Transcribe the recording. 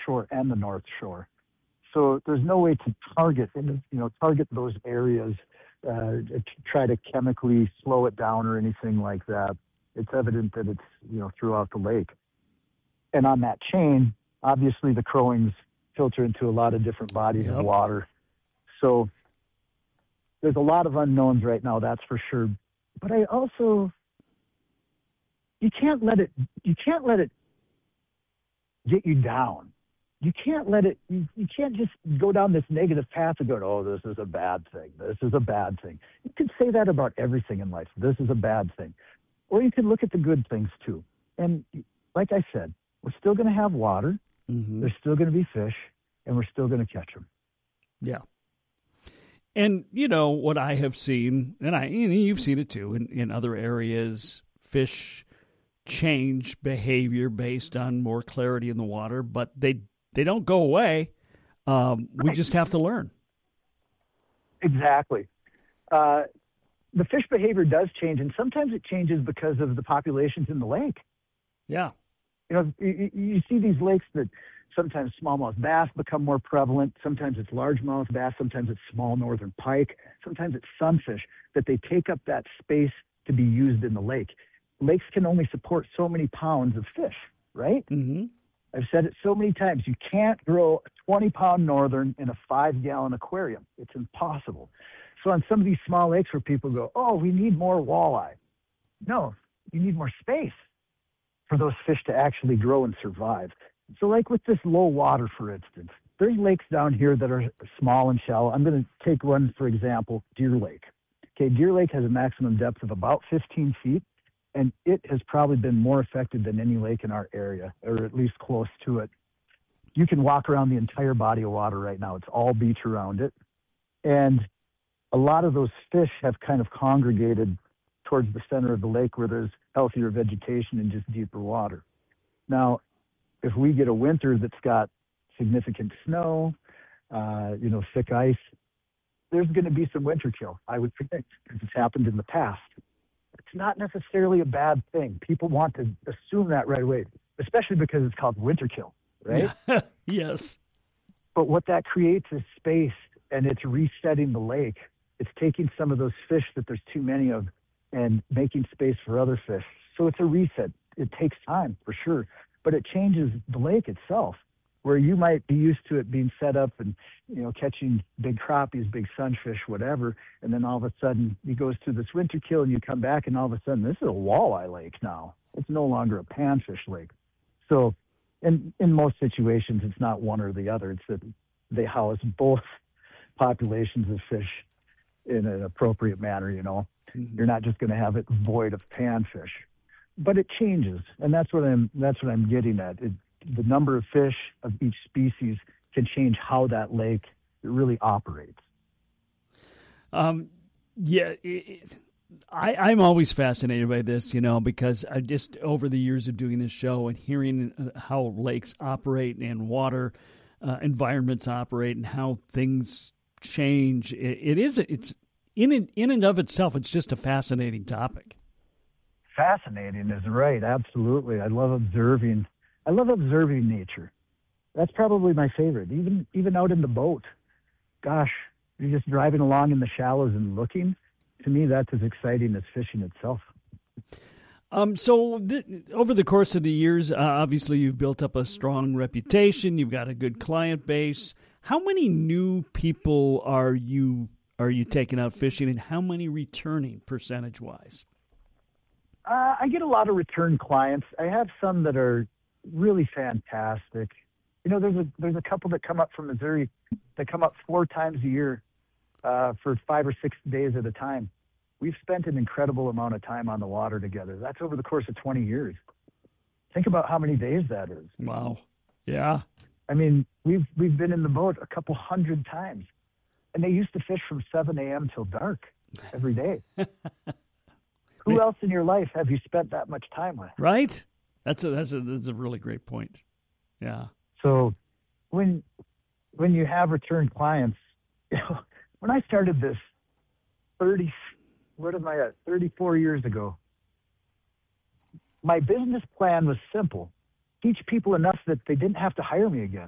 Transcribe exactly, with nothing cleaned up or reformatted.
Shore and the North Shore. So there's no way to target, you know, target those areas, uh, to try to chemically slow it down or anything like that. It's evident that it's, you know, throughout the lake. And on that chain, obviously the crowings filter into a lot of different bodies Yep. of water. So there's a lot of unknowns right now, that's for sure. But I also, you can't let it, you can't let it get you down. You can't let it, you, you can't just go down this negative path and go, oh, this is a bad thing. This is a bad thing. You can say that about everything in life. This is a bad thing. Or you can look at the good things too. And like I said, we're still going to have water. Mm-hmm. There's still going to be fish, and we're still going to catch them. Yeah. And, you know, what I have seen, and I, and you've seen it too, in, in other areas, fish change behavior based on more clarity in the water, but they they don't go away. Um, we Right. just have to learn. Exactly. Uh, the fish behavior does change, and sometimes it changes because of the populations in the lake. Yeah. You know, you, you see these lakes that sometimes smallmouth bass become more prevalent. Sometimes it's largemouth bass. Sometimes it's small northern pike. Sometimes it's sunfish, that they take up that space to be used in the lake. Lakes can only support so many pounds of fish, right? Mm-hmm. I've said it so many times. You can't grow a twenty-pound northern in a five-gallon aquarium. It's impossible. So on some of these small lakes where people go, oh, we need more walleye. No, you need more space for those fish to actually grow and survive. So like with this low water, for instance, there's lakes down here that are small and shallow. I'm going to take one, for example, Deer Lake. Okay, Deer Lake has a maximum depth of about fifteen feet, and it has probably been more affected than any lake in our area, or at least close to it. You can walk around the entire body of water right now. It's all beach around it. And a lot of those fish have kind of congregated towards the center of the lake where there's healthier vegetation and just deeper water. Now, if we get a winter that's got significant snow, uh, you know, thick ice, there's going to be some winter kill, I would predict, because it's happened in the past. It's not necessarily a bad thing. People want to assume that right away, especially because it's called winter kill, right? Yes. But what that creates is space, and it's resetting the lake. It's taking some of those fish that there's too many of and making space for other fish. So it's a reset. It takes time, for sure, but it changes the lake itself, where you might be used to it being set up and, you know, catching big crappies, big sunfish, whatever, and then all of a sudden it goes through this winter kill and you come back and all of a sudden this is a walleye lake now. It's no longer a panfish lake. So in, in most situations, it's not one or the other. It's that they house both populations of fish in an appropriate manner, you know. Mm-hmm. You're not just going to have it void of panfish. But it changes, and that's what I'm that's what I'm getting at. It, the number of fish of each species can change how that lake really operates. Um, yeah, it, I, I'm always fascinated by this, you know, because I just, over the years of doing this show and hearing how lakes operate and water uh, environments operate and how things change, it, it is, it's in and, in and of itself, it's just a fascinating topic. Fascinating is right. Absolutely. I love observing. I love observing nature. That's probably my favorite. Even, even out in the boat, gosh, you're just driving along in the shallows and looking. To me, that's as exciting as fishing itself. Um, so th- over the course of the years, uh, obviously you've built up a strong reputation. You've got a good client base. How many new people are you are you taking out fishing, and how many returning percentage wise? Uh, I get a lot of return clients. I have some that are really fantastic. You know, there's a there's a couple that come up from Missouri that come up four times a year uh, for five or six days at a time. We've spent an incredible amount of time on the water together. That's over the course of twenty years. Think about how many days that is. Wow. Yeah. I mean, we've we've been in the boat a couple hundred times, and they used to fish from seven a.m. till dark every day. Who else in your life have you spent that much time with? Right. That's a that's a that's a really great point. Yeah. So when when you have return clients, you know, when I started this thirty, what am I at, thirty-four years ago, my business plan was simple. Teach people enough that they didn't have to hire me again.